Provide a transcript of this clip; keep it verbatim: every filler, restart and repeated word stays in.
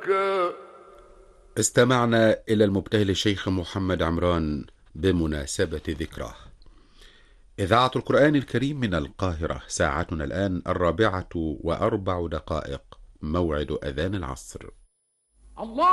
استمعنا إلى المبتهل الشيخ محمد عمران بمناسبة ذكراه. إذاعة القرآن الكريم من القاهرة، ساعتنا الآن الرابعة وأربع دقائق، موعد أذان العصر. الله